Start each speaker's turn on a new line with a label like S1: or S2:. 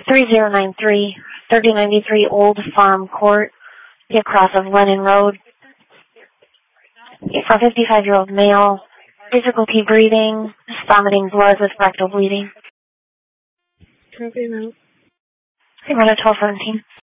S1: 3093, 3093 Old Farm Court, across of Lennon Road. For a 55-year-old male, difficulty breathing, vomiting blood with rectal bleeding.
S2: Copy now.
S1: Run at 1217.